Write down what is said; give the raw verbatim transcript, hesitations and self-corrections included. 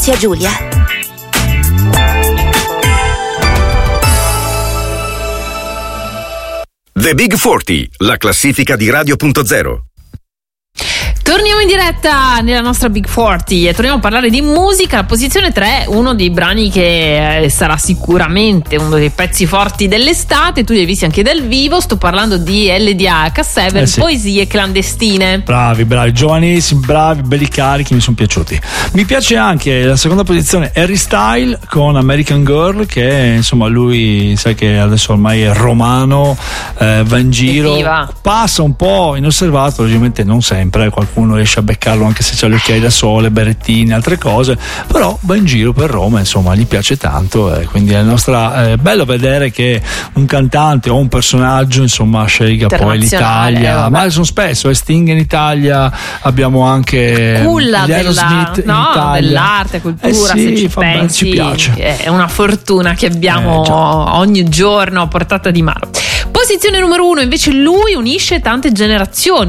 Zia Giulia. The Big quaranta, la classifica di Radio punto zero. Torniamo in diretta nella nostra Big quaranta e torniamo a parlare di musica. La posizione tre, uno dei brani che sarà sicuramente uno dei pezzi forti dell'estate. Tu li hai visti anche dal vivo. Sto parlando di L D A H sette, eh sì. Poesie clandestine. Bravi, bravi, giovanissimi, bravi, belli carichi, mi sono piaciuti. Mi piace anche la seconda posizione, Harry Style con American Girl, che insomma lui, sai che adesso ormai è romano, eh, va in giro, Viva. Passa un po' inosservato, ovviamente non sempre, qualcuno riesce a beccarlo anche se c'ha gli occhiali da sole, berrettini, altre cose, però va in giro per Roma, insomma gli piace tanto, eh, quindi è nostra, è bello vedere che un cantante o un personaggio insomma scelga poi l'Italia, eh, ma sono spesso eh, Sting in Italia, abbiamo anche culla gli Aerosmith della, in no, Italia, dell'arte, cultura, eh sì, se ci fa bene, pensi, ci piace, è una fortuna che abbiamo eh, ogni giorno a portata di mano. Posizione numero uno, invece lui unisce tante generazioni.